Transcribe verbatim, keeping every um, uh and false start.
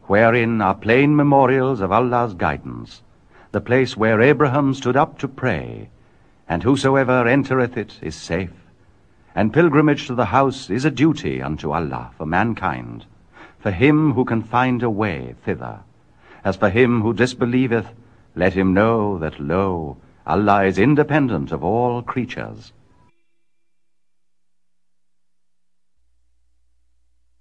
wherein are plain memorials of Allah's guidance, the place where Abraham stood up to pray, and whosoever entereth it is safe. And pilgrimage to the house is a duty unto Allah for mankind, for him who can find a way thither. As for him who disbelieveth, let him know that, lo, Allah is independent of all creatures.